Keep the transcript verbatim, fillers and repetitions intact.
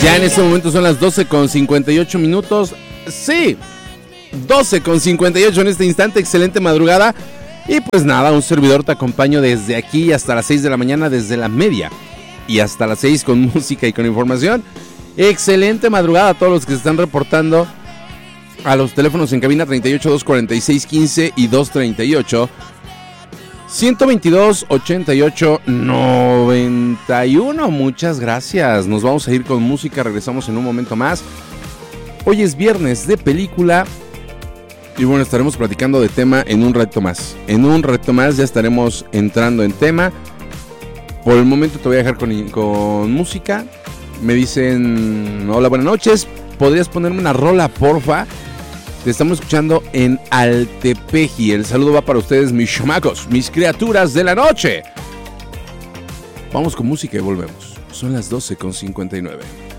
Ya en este momento son las doce con cincuenta y ocho minutos. Sí, doce con cincuenta y ocho en este instante. Excelente madrugada. Y pues nada, un servidor te acompaño desde aquí hasta las seis de la mañana, desde la media y hasta las seis con música y con información. Excelente madrugada a todos los que se están reportando a los teléfonos en cabina treinta y ocho, doscientos cuarenta y seis, quince y doscientos treinta y ocho, ciento veintidós, ochenta y ocho, noventa y uno. Muchas gracias. Nos vamos a ir con música, regresamos en un momento más. Hoy es viernes de película y bueno, estaremos platicando de tema en un rato más. En un rato más ya estaremos entrando en tema. Por el momento te voy a dejar con, con música. Me dicen, hola, buenas noches, ¿podrías ponerme una rola, porfa? Te estamos escuchando en Altepeji. El saludo va para ustedes, mis chamacos, mis criaturas de la noche. Vamos con música y volvemos. Son las doce con cincuenta y nueve.